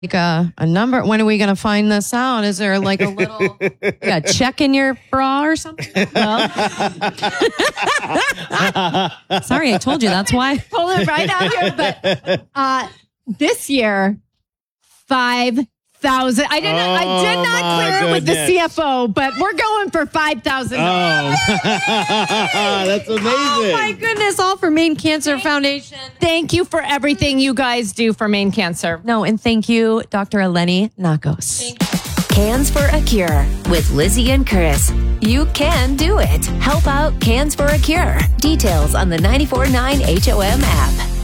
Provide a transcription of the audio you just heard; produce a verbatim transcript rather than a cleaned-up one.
like a, a number. When are we going to find this out? Is there like a little yeah, check in your bra or something? Well, sorry, I told you. That's why. Pull it right out here. But uh, this year, five thousand. I did not. Oh, I did not clear it with the C F O, but we're going for five thousand. Oh, that's amazing! Oh my goodness! All for Maine Cancer Foundation. Thank you for everything you guys do for Maine Cancer. No, and thank you, Doctor Eleni Nakos. Cans for a Cure with Lizzie and Chris. You can do it. Help out Cans for a Cure. Details on the ninety-four point nine H O M app.